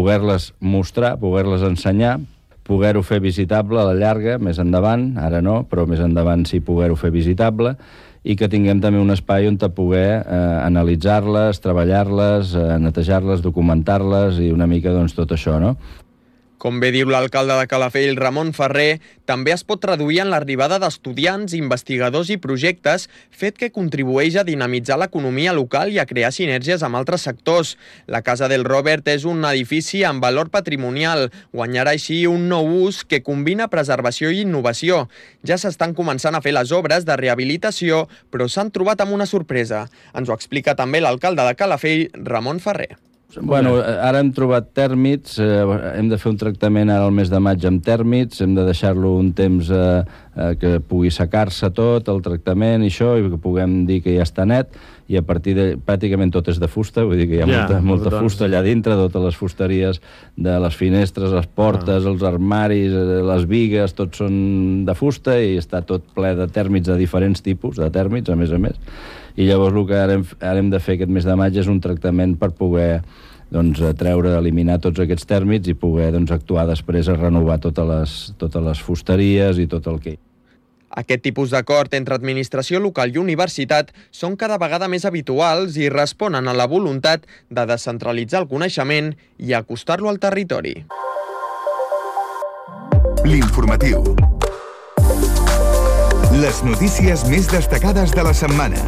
poder-les mostrar, poder-les ensenyar, poder-ho fer visitable a la llarga, més endavant, ara no, però més endavant sí poder-ho fer visitable, i que tinguem també un espai on poder analitzar-les, treballar-les, netejar-les, documentar-les i una mica doncs, tot això, no? Com bé diu l'alcalde de Calafell, Ramon Ferrer, també es pot traduir en l'arribada d'estudiants, investigadors i projectes, fet que contribueix a dinamitzar l'economia local i a crear sinergies amb altres sectors. La Casa del Robert és un edifici amb valor patrimonial, guanyarà així un nou ús que combina preservació i innovació. Ja s'estan començant a fer les obres de rehabilitació, però s'han trobat amb una sorpresa. Ens ho explica també l'alcalde de Calafell, Ramon Ferrer. Bueno, ara hem trobat tèrmits, hem de fer un tractament ara al mes de maig amb tèrmits, hem de deixar-lo un temps que pugui secar-se tot, el tractament i això, i que puguem dir que ja està net, i a partir de... pràcticament tot és de fusta, vull dir que hi ha molta fusta allà dintre, totes les fusteries de les finestres, les portes, els armaris, les bigues, tots són de fusta i està tot ple de tèrmits de diferents tipus, de tèrmits, a més. I llavors el que ara hem de fer aquest mes de maig és un tractament per poder treure, eliminar tots aquests tèrmits i poder actuar després a renovar totes les fusteries i tot el que... Aquest tipus d'acord entre administració local i universitat són cada vegada més habituals i responen a la voluntat de descentralitzar el coneixement i acostar-lo al territori. L'informatiu. Les notícies més destacades de la setmana.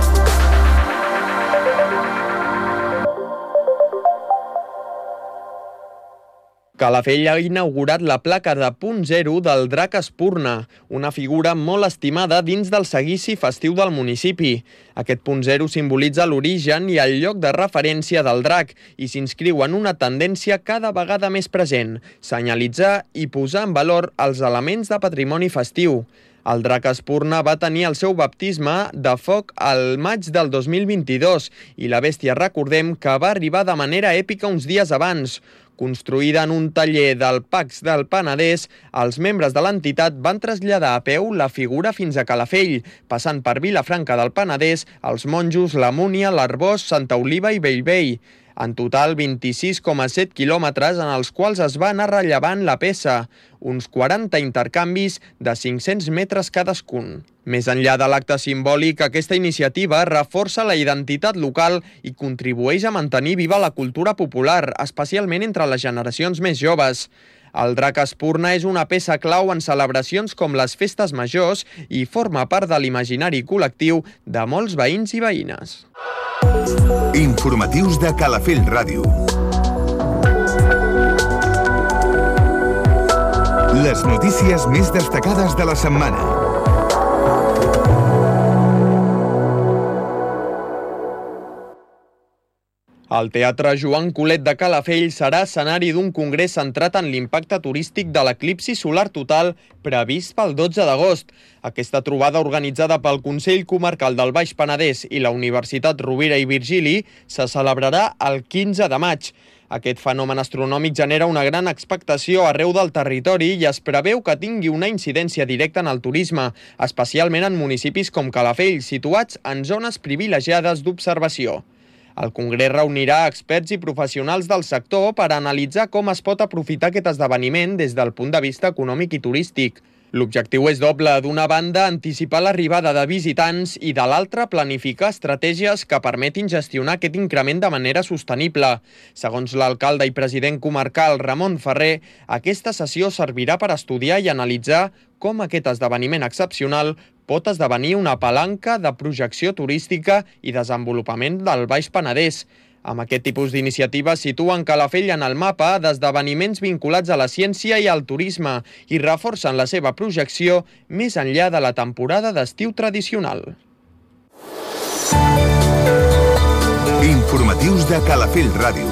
Calafell ha inaugurat la placa de punt zero del drac Espurna, una figura molt estimada dins del seguici festiu del municipi. Aquest punt zero simbolitza l'origen i el lloc de referència del drac i s'inscriu en una tendència cada vegada més present, senyalitzar i posar en valor els elements de patrimoni festiu. El drac Espurna va tenir el seu baptisme de foc al maig del 2022 i la bèstia, recordem, que va arribar de manera èpica uns dies abans. Construïda en un taller del Pacs del Penedès, els membres de l'entitat van traslladar a peu la figura fins a Calafell, passant per Vilafranca del Penedès, els Monjos, la Múnia, l'Arboç, Santa Oliva i Bellvei. En total, 26,7 quilòmetres en els quals es va anar rellevant la peça, uns 40 intercanvis de 500 metres cadascun. Més enllà de l'acte simbòlic, aquesta iniciativa reforça la identitat local i contribueix a mantenir viva la cultura popular, especialment entre les generacions més joves. El drac Espurna és una peça clau en celebracions com les festes majors i forma part de l'imaginari col·lectiu de molts veïns i veïnes. Informatius de Calafell Ràdio. Les notícies més destacades de la setmana. El Teatre Joan Colet de Calafell serà escenari d'un congrés centrat en l'impacte turístic de l'eclipsi solar total previst pel 12 d'agost. Aquesta trobada, organitzada pel Consell Comarcal del Baix Penedès i la Universitat Rovira i Virgili, se celebrarà el 15 de maig. Aquest fenomen astronòmic genera una gran expectació arreu del territori i es preveu que tingui una incidència directa en el turisme, especialment en municipis com Calafell, situats en zones privilegiades d'observació. El congrés reunirà experts i professionals del sector per analitzar com es pot aprofitar aquest esdeveniment des del punt de vista econòmic i turístic. L'objectiu és doble. D'una banda, anticipar l'arribada de visitants i de l'altra, planificar estratègies que permetin gestionar aquest increment de manera sostenible. Segons l'alcalde i president comarcal Ramon Ferrer, aquesta sessió servirà per estudiar i analitzar com aquest esdeveniment excepcional pot esdevenir una palanca de projecció turística i desenvolupament del Baix Penedès. Amb aquest tipus d'iniciatives situen Calafell en el mapa d'esdeveniments vinculats a la ciència i al turisme i reforcen la seva projecció més enllà de la temporada d'estiu tradicional. Informatius de Calafell Ràdio.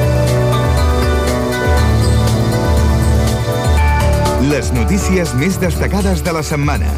Les notícies més destacades de la setmana.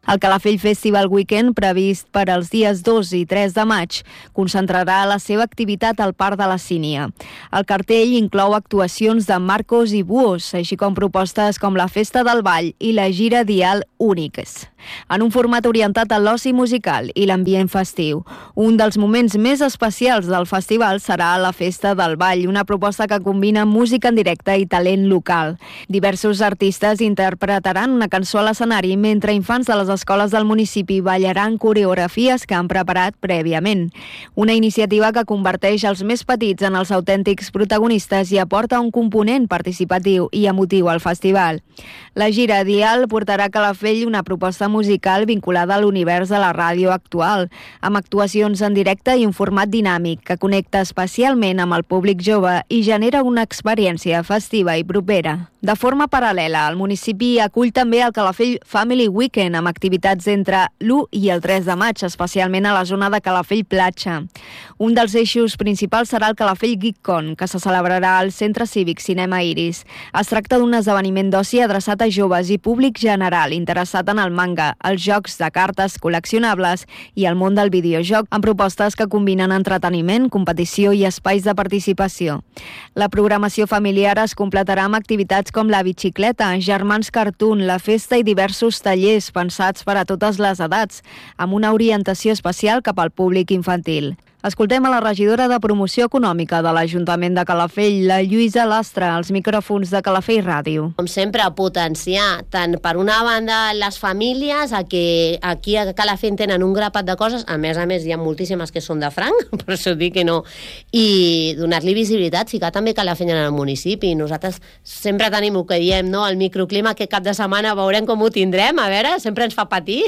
El Calafell Festival Weekend, previst per als dies 2 i 3 de maig, concentrarà la seva activitat al Parc de la Sínia. El cartell inclou actuacions de Marcos i Buos, així com propostes com la Festa del Ball i la Gira Dial Úniques, en un format orientat a l'oci musical i l'ambient festiu. Un dels moments més especials del festival serà la Festa del Ball, una proposta que combina música en directe i talent local. Diversos artistes interpretaran una cançó a l'escenari, mentre infants de les escoles del municipi ballaran coreografies que han preparat prèviament. Una iniciativa que converteix els més petits en els autèntics protagonistes i aporta un component participatiu i emotiu al festival. La Gira Dial portarà a Calafell una proposta musical vinculada a l'univers de la ràdio actual, amb actuacions en directe i un format dinàmic que connecta especialment amb el públic jove i genera una experiència festiva i propera. De forma paral·lela, el municipi acull també el Calafell Family Weekend amb activitats entre l'1 i el 3 de maig, especialment a la zona de Calafell Platja. Un dels eixos principals serà el Calafell GeekCon, que se celebrarà al Centre Cívic Cinema Iris. Es tracta d'un esdeveniment d'oci adreçat a joves i públic general interessat en el manga, els jocs de cartes col·leccionables i el món del videojoc, amb propostes que combinen entreteniment, competició i espais de participació. La programació familiar es completarà amb activitats com la bicicleta, germans cartoon, la festa i diversos tallers pensats per a totes les edats, amb una orientació especial cap al públic infantil. Escoltem a la regidora de Promoció Econòmica de l'Ajuntament de Calafell, la Lluïsa Lastra, als micròfons de Calafell Ràdio. Com sempre, potenciar tant per una banda les famílies, que aquí a Calafell tenen un grapat de coses, a més hi ha moltíssimes que són de franc, per això dic que no, i donar-li visibilitat, ficar també Calafell en el municipi. Nosaltres sempre tenim el que diem, no? El microclima, que cap de setmana veurem com ho tindrem, a veure, sempre ens fa patir,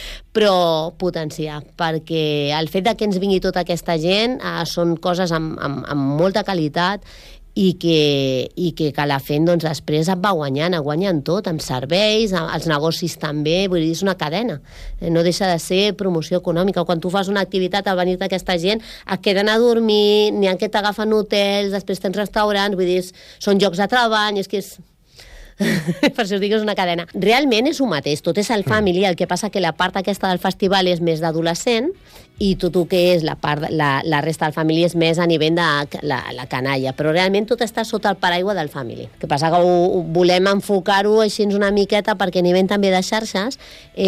però potenciar, perquè el fet que ens vingui tota aquesta gent són coses amb molta qualitat i que Calafell doncs, després et va guanyant tot, amb serveis, els negocis també, vull dir, és una cadena, no deixa de ser promoció econòmica. Quan tu fas una activitat al venir d'aquesta gent, et queden a dormir, n'hi ha que t'agafen hotels, després tens restaurants, vull dir, són llocs de treball, és que és... per això us dic que és una cadena. Realment és un mateix, tot és el family, el que passa que la part aquesta del festival és més d'adolescent i tot el que és la resta del family és més a nivell de la canalla, però realment tot està sota el paraigua del family. El que passa que volem enfocar-ho així una miqueta perquè a nivell també de xarxes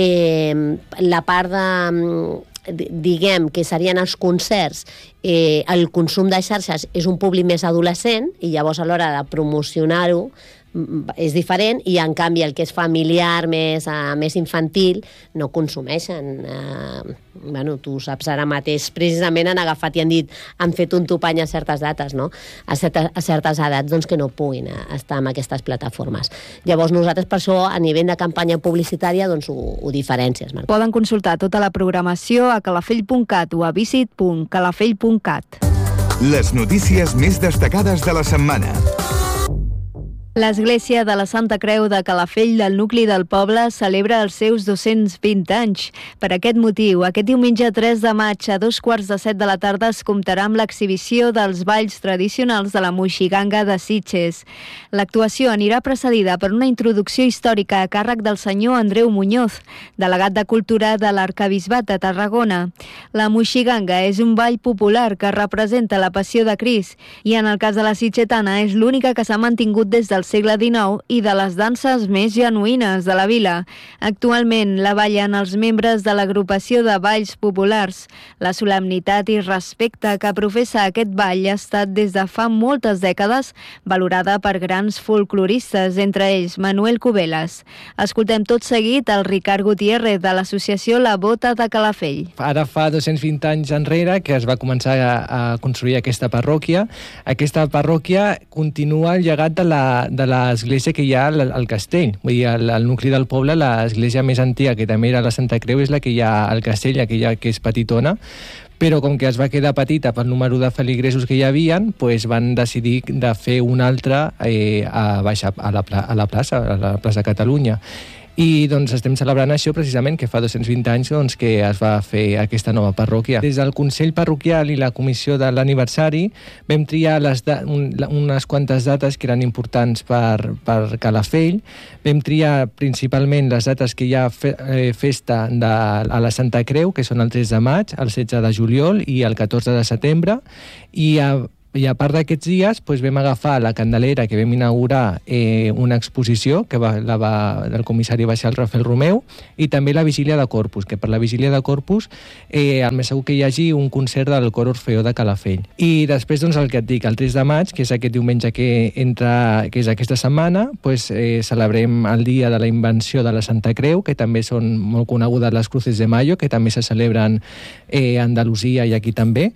la part de diguem que serien els concerts, el consum de xarxes és un públic més adolescent i llavors a l'hora de promocionar-ho és diferent, i en canvi el que és familiar, més infantil, no consumeixen. Bueno, tu saps ara mateix, precisament han agafat i han dit, han fet un topany a certes dates, no? A certes edats, doncs que no puguin estar en aquestes plataformes. Llavors nosaltres per això, a nivell de campanya publicitària, doncs ho diferències. Poden consultar tota la programació a calafell.cat o a visit.calafell.cat. Les notícies més destacades de la setmana. L'Església de la Santa Creu de Calafell del nucli del poble celebra els seus 220 anys. Per aquest motiu, aquest diumenge 3 de maig a 2:15 de la tarda es comptarà amb l'exhibició dels balls tradicionals de la Moixiganga de Sitges. L'actuació anirà precedida per una introducció històrica a càrrec del senyor Andreu Muñoz, delegat de Cultura de l'Arquebisbat de Tarragona. La Moixiganga és un ball popular que representa la Passió de Crist i en el cas de la sitgetana és l'única que s'ha mantingut des del segle XIX i de les danses més genuïnes de la vila. Actualment la ballen els membres de l'agrupació de balls populars. La solemnitat i respecte que professa aquest ball ha estat des de fa moltes dècades valorada per grans folcloristes, entre ells Manuel Cubelas. Escoltem tot seguit el Ricard Gutiérrez de l'associació La Bota de Calafell. Ara fa 220 anys enrere que es va començar a construir aquesta parròquia. Aquesta parròquia continua el llegat de l'església que hi ha al castell. Vull dir, al nucli del poble, l'església més antiga, que també era la Santa Creu, és la que hi ha al castell, aquella que és petitona, però com que es va quedar petita pel número de feligresos que hi havien, doncs van decidir de fer una altra a la plaça Catalunya. I doncs estem celebrant això precisament, que fa 220 anys doncs, que es va fer aquesta nova parròquia. Des del Consell Parroquial i la comissió de l'aniversari vam triar unes quantes dates que eren importants per Calafell. Vam triar principalment les dates que hi ha festa a la Santa Creu, que són el 3 de maig, el 16 de juliol i el 14 de setembre, i a part d'aquests dies vam agafar la Candelera, que vam inaugurar una exposició, que el comissari va ser el Rafael Romeu, i també la Vigília de Corpus, que per la Vigília de Corpus el més segur que hi hagi un concert del Cor Orfeó de Calafell. I després, doncs, el que et dic, el 3 de maig, que és aquest diumenge que és aquesta setmana, celebrem el dia de la invenció de la Santa Creu, que també són molt conegudes les Cruces de Mayo, que també se celebren a Andalusia i aquí també.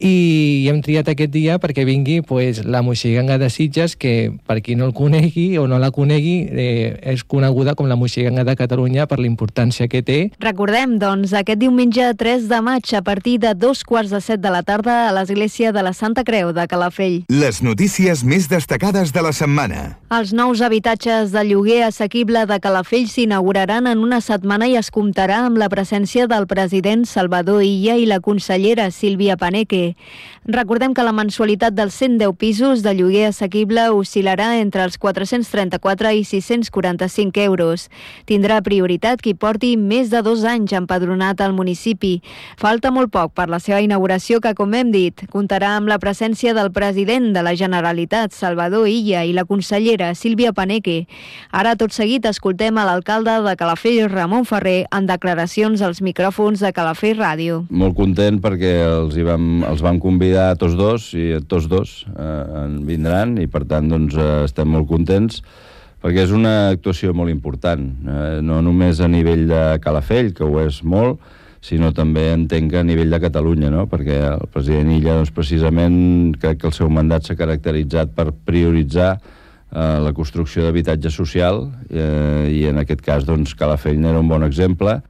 I hem triat aquest dia perquè vingui la Moixiganga de Sitges, que per qui no el conegui o no la conegui és coneguda com la Moixiganga de Catalunya per la importància que té. Recordem, doncs, aquest diumenge 3 de maig a partir de 2:45 de la tarda a l'Església de la Santa Creu de Calafell. Les notícies més destacades de la setmana. Els nous habitatges de lloguer assequible de Calafell s'inauguraran en una setmana i es comptarà amb la presència del president Salvador Illa i la consellera Sílvia Paneque. Recordem que la mensualitat dels 110 pisos de lloguer assequible oscil·larà entre els 434 i 645 euros. Tindrà prioritat qui porti més de 2 anys empadronat al municipi. Falta molt poc per la seva inauguració que, com hem dit, comptarà amb la presència del president de la Generalitat, Salvador Illa, i la consellera Sílvia Paneque. Ara, tot seguit, escoltem a l'alcalde de Calafell, Ramon Ferrer, en declaracions als micròfons de Calafell Ràdio. Molt content perquè els vam convidar a tots dos i tots dos vindran i per tant doncs, estem molt contents perquè és una actuació molt important, no només a nivell de Calafell, que ho és molt, sinó també entenc que a nivell de Catalunya, no? Perquè el president Illa doncs, precisament crec que el seu mandat s'ha caracteritzat per prioritzar la construcció d'habitatge social i en aquest cas doncs, Calafell n'era un bon exemple.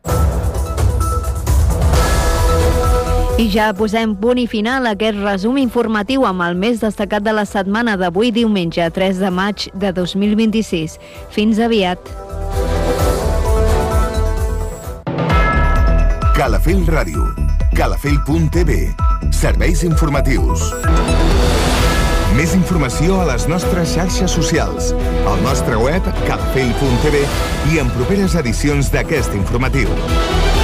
I ja posem punt i final a aquest resum informatiu amb el més destacat de la setmana d'avui diumenge 3 de maig de 2026. Fins aviat. Calafell Ràdio. Calafell.tv. Serveis informatius. Més informació a les nostres xarxes socials, al nostre web calafell.tv i en properes edicions d'aquest informatiu.